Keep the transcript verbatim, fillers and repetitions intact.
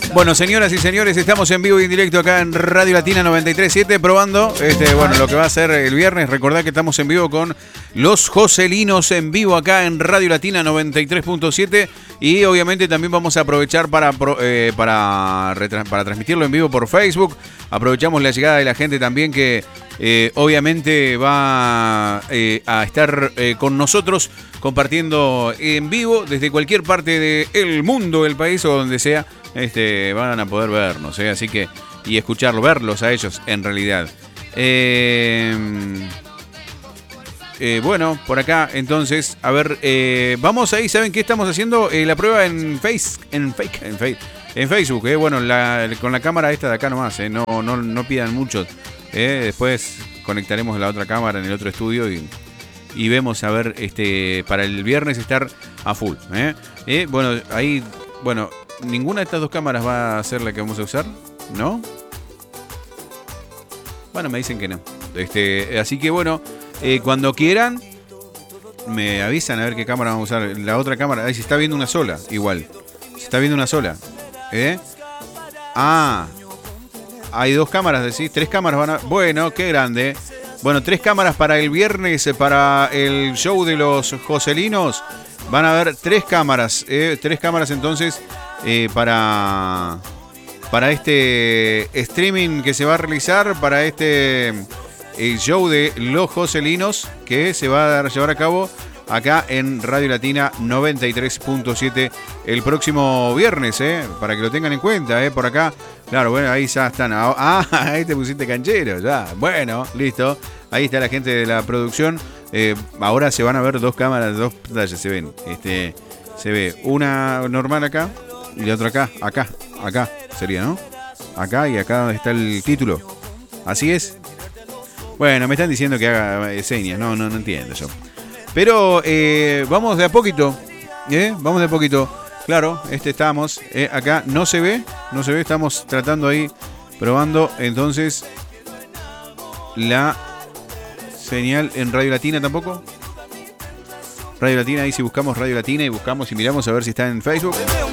Bueno, señoras y señores, estamos en vivo y en directo acá en Radio Latina noventa y tres punto siete probando este, bueno, lo que va a ser el viernes. Recordad que estamos en vivo con los Joselinos en vivo acá en Radio Latina noventa y tres punto siete y obviamente también vamos a aprovechar para, eh, para, para transmitirlo en vivo por Facebook. Aprovechamos la llegada de la gente también que eh, obviamente va eh, a estar eh, con nosotros compartiendo en vivo desde cualquier parte del mundo, del país o donde sea. Este, van a poder vernos, ¿eh? Así que, y escucharlo, verlos a ellos en realidad. Eh, eh, bueno, por acá, entonces, a ver, eh, vamos ahí, ¿saben qué estamos haciendo? Eh, la prueba en Face, en Fake, en, face, en Facebook, eh, bueno, la, con la cámara esta de acá nomás, eh, no, no, no pidan mucho. Eh, después conectaremos la otra cámara en el otro estudio y, y vemos a ver, este, para el viernes estar a full. Eh, eh, bueno, ahí, bueno. ¿Ninguna de estas dos cámaras va a ser la que vamos a usar? ¿No? Bueno, me dicen que no. Este, así que bueno, eh, cuando quieran, me avisan a ver qué cámara vamos a usar. La otra cámara, ahí se está viendo una sola, igual. Se está viendo una sola. ¿Eh? Ah, hay dos cámaras, decís. Tres cámaras van a... Bueno, qué grande. Bueno, tres cámaras para el viernes, para el show de los Joselinos. Van a haber tres cámaras. Eh, tres cámaras entonces... Eh, para, para este streaming que se va a realizar, para este el show de los Joselinos que se va a llevar a cabo acá en Radio Latina noventa y tres punto siete el próximo viernes, eh, para que lo tengan en cuenta, eh, por acá. Claro, bueno, ahí ya están. Ah, ahí te pusiste canchero, ya. Bueno, listo. Ahí está la gente de la producción. Eh, ahora se van a ver dos cámaras, dos pantallas se ven. Este, se ve una normal acá. Y la otra acá, acá, acá sería, ¿no? Acá y acá donde está el título. ¿Así es? Bueno, me están diciendo que haga eh, señas, no, no, no entiendo yo. Pero eh, vamos de a poquito, ¿eh? Vamos de a poquito. Claro, este estamos, eh, acá no se ve, no se ve, estamos tratando ahí, probando entonces la señal en Radio Latina tampoco. Radio Latina, ahí si buscamos Radio Latina y buscamos y miramos a ver si está en Facebook.